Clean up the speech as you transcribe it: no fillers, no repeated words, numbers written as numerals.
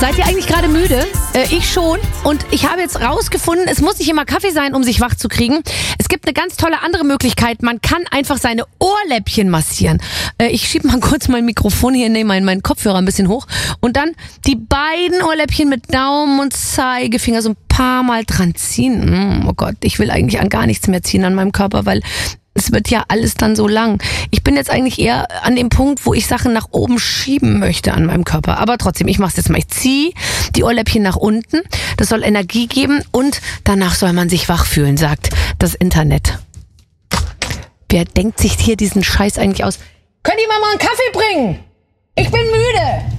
Seid ihr eigentlich gerade müde? Ich schon. Und ich habe jetzt rausgefunden, es muss nicht immer Kaffee sein, um sich wach zu kriegen. Es gibt eine ganz tolle andere Möglichkeit. Man kann einfach seine Ohrläppchen massieren. Ich schiebe mal kurz mein Mikrofon hier, nehme meinen Kopfhörer ein bisschen hoch. Und dann die beiden Ohrläppchen mit Daumen und Zeigefinger so ein paar Mal dran ziehen. Oh Gott, ich will eigentlich an gar nichts mehr ziehen an meinem Körper, weil es wird ja alles dann so lang. Ich bin jetzt eigentlich eher an dem Punkt, wo ich Sachen nach oben schieben möchte an meinem Körper. Aber trotzdem, ich mache es jetzt mal. Ich ziehe die Ohrläppchen nach unten. Das soll Energie geben und danach soll man sich wach fühlen, sagt das Internet. Wer denkt sich hier diesen Scheiß eigentlich aus? Könnt ihr mir mal einen Kaffee bringen? Ich bin müde.